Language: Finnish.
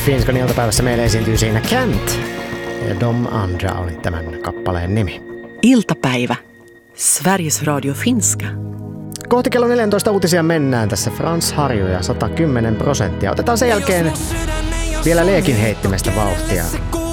Finskon iltapäivässä meille esiintyy siinä Kent. Ja Dom Andra oli tämän kappaleen nimi. Iltapäivä. Sveriges Radio Finska. Kohti kello 14 uutisia mennään tässä Frans Harju ja 110%. Otetaan sen jälkeen vielä Leekin heittimestä vauhtia.